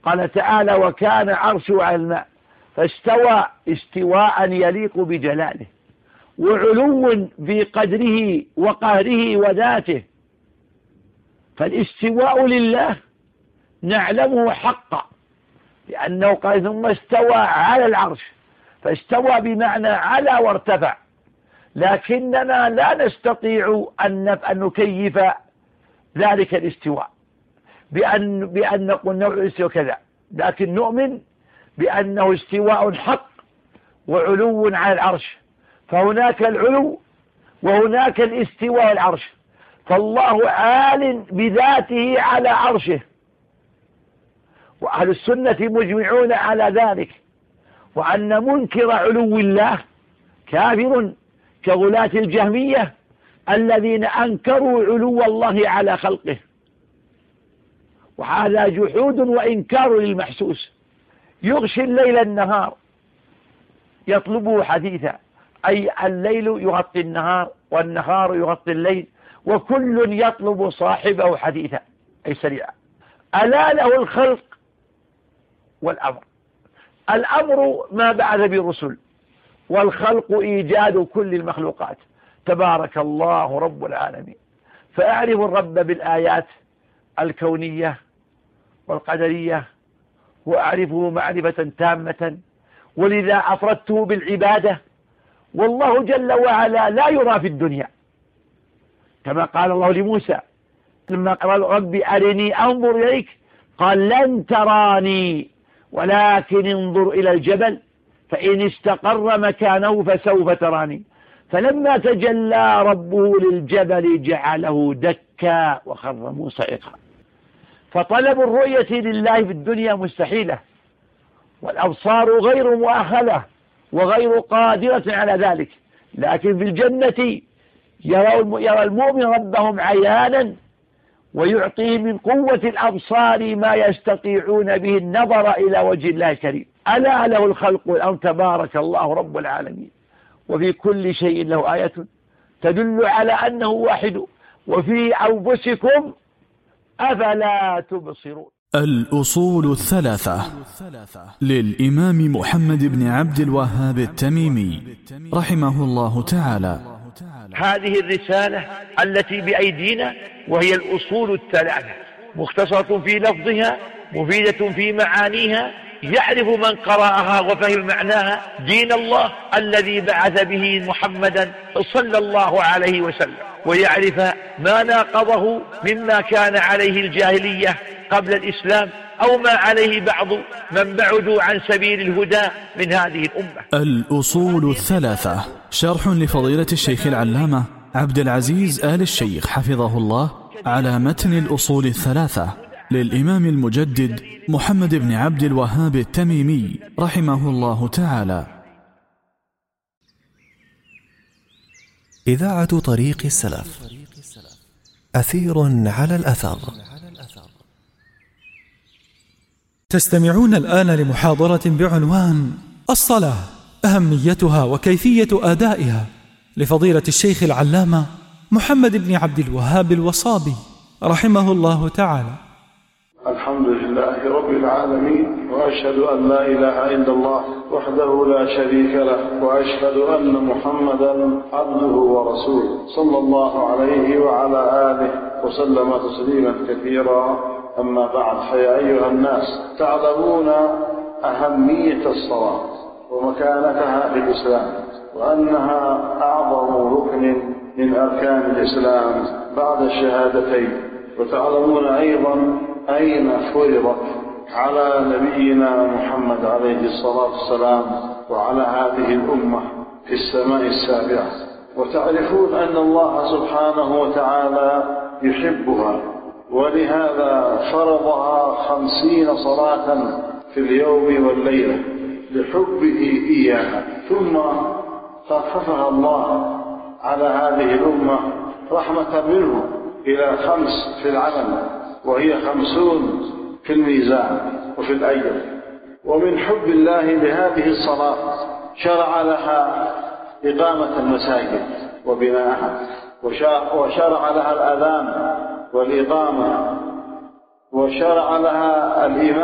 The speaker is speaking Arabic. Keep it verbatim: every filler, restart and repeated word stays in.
قال تعالى وكان عرشه على الماء، فاستوى استواء يليق بجلاله، وعلو في قدره وقهره وذاته. فالاستواء لله نعلمه حقا، لأنه قال ثم استوى على العرش، فاستوى بمعنى على وارتفع، لكننا لا نستطيع أن نكيف ذلك الاستواء بأن, بأن نقول نوع الاستواء كذا، لكن نؤمن بأنه استواء حق وعلو على العرش، فهناك العلو وهناك الاستواء العرش، فالله عال بذاته على عرشه، وأهل السنة مجمعون على ذلك، وأن منكر علو الله كافر كغلاة الجهمية الذين أنكروا علو الله على خلقه، وهذا جحود وإنكار للمحسوس. يغشي الليل النهار يطلبه حديثا، أي الليل يغطي النهار والنهار يغطي الليل، وكل يطلب صاحبه حديثا أي سريعا. ألا له الخلق والأمر، الأمر ما بعث بالرسل، والخلق إيجاد كل المخلوقات. تبارك الله رب العالمين. فأعرف الرب بالآيات الكونية والقدرية، وأعرفه معرفة تامة، ولذا أفردته بالعبادة. والله جل وعلا لا يرى في الدنيا، كما قال الله لموسى لما قال رب أرني أنظر إليك، قال لن تراني ولكن انظر إلى الجبل فإن استقر مكانه فسوف تراني. فلما تجلى ربه للجبل جعله دكا وخر موسى صعقا. فطلب الرؤية لله في الدنيا مستحيلة، والأبصار غير مؤهلة وغير قادرة على ذلك، لكن في الجنة يرى المؤمن ربهم عيانا، ويعطيه من قوة الأبصار ما يستطيعون به النظر إلى وجه الله الكريم. ألا له الخلق والأمر، تبارك الله رب العالمين. وفي كل شيء له آية تدل على أنه واحد، وفي أنفسكم أفلا تبصرون. الأصول الثلاثة للإمام محمد بن عبد الوهاب التميمي رحمه الله تعالى. هذه الرسالة التي بأيدينا وهي الأصول الثلاثة، مختصرة في لفظها، مفيدة في معانيها، يعرف من قرأها وفهم معناها دين الله الذي بعث به محمدا صلى الله عليه وسلم، ويعرف ما ناقضه مما كان عليه الجاهلية قبل الإسلام، أو ما عليه بعض من بعدوا عن سبيل الهدى من هذه الأمة. الأصول الثلاثة شرح لفضيلة الشيخ العلامة عبد العزيز آل الشيخ حفظه الله على متن الأصول الثلاثة للإمام المجدد محمد بن عبد الوهاب التميمي رحمه الله تعالى. إذاعة طريق السلف، أثير على الأثر. تستمعون الآن لمحاضرة بعنوان الصلاة، أهميتها وكيفية أدائها، لفضيلة الشيخ العلامة محمد بن عبد الوهاب الوصابي رحمه الله تعالى. الحمد لله رب العالمين، وأشهد أن لا إله إلا الله وحده لا شريك له، وأشهد أن محمدا عبده ورسوله صلى الله عليه وعلى آله وسلم تسليما كثيرا. أما بعد، فيا أيها الناس، تعلمون أهمية الصلاة ومكانتها في الإسلام، وأنها أعظم ركن من أركان الإسلام بعد الشهادتين. وتعلمون أيضا أين فرضت على نبينا محمد عليه الصلاة والسلام وعلى هذه الأمة في السماء السابعة. وتعرفون أن الله سبحانه وتعالى يحبها، ولهذا فرضها خمسين صلاة في اليوم والليلة لحبه إياها، ثم خففها الله على هذه الأمة رحمة منه إلى خمس في العمل، وهي خمسون في الميزان وفي الأجر. ومن حب الله لهذه الصلاة شرع لها إقامة المساجد وبناءها، وشرع لها الأذان والإقامة، وشرع لها الإمامة